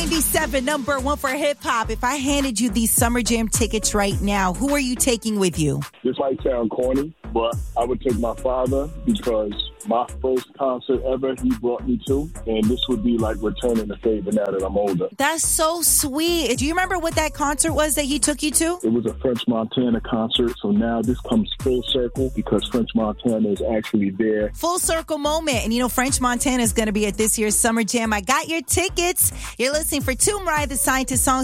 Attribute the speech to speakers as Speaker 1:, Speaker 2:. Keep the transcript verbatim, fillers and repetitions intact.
Speaker 1: ninety-seven, number one for hip hop. If I handed you these Summer Jam tickets right now, who are you taking with you?
Speaker 2: This might sound corny, but I would take my father because my first concert ever he brought me to, and this would be like returning the favor now that I'm older.
Speaker 1: That's so sweet. Do you remember what that concert was that he took you to?
Speaker 2: It was a French Montana concert, so now this comes full circle because French Montana is actually there.
Speaker 1: Full circle moment. And you know, French Montana is going to be at this year's Summer Jam. I got your tickets. You're listening for Two Mariah the Scientist songs.